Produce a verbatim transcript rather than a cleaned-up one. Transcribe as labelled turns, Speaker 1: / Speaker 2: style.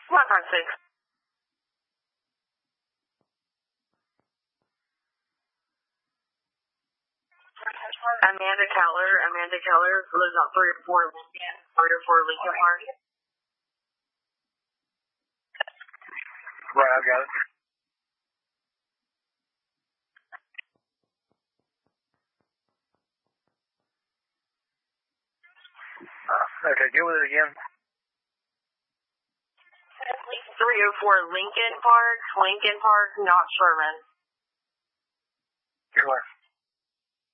Speaker 1: one five six. Amanda Keller. Amanda Keller lives on three or four Lincoln. three or four Lincoln Park.
Speaker 2: Right, I've got it. Uh, okay, get with it again.
Speaker 1: three oh four Lincoln Park. Lincoln Park, not Sherman.
Speaker 2: Sure.